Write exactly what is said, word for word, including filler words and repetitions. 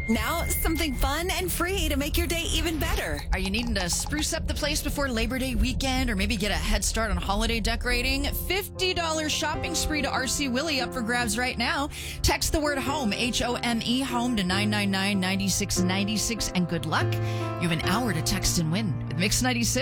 Now, something fun and free to make your day even better. Are you needing to spruce up the place before Labor Day weekend or maybe get a head start on holiday decorating? fifty dollars shopping spree to R C Willey up for grabs right now. Text the word home, H O M E, home to nine nine nine, nine six nine six, and good luck. You have an hour to text and win with Mix ninety-six.